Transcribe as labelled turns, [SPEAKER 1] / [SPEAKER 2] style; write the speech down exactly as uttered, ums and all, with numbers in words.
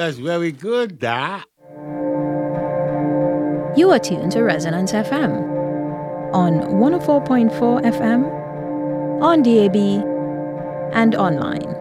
[SPEAKER 1] That's very good, Doc.
[SPEAKER 2] You are tuned to Resonance F M on one oh four point four F M, on D A B, and online.